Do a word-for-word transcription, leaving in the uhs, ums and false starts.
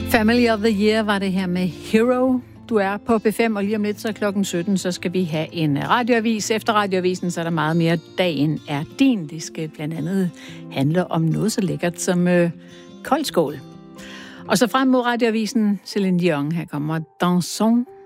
Family of the Year var det her med Hero. Du er på P fem, og lige om lidt, så klokken sytten, så skal vi have en radioavis. Efter radioavisen, så er der meget mere. Dagen er din. Det skal blandt andet handle om noget så lækkert som øh, koldskål. Og så frem mod radioavisen, Celine Dion. Her kommer Dansons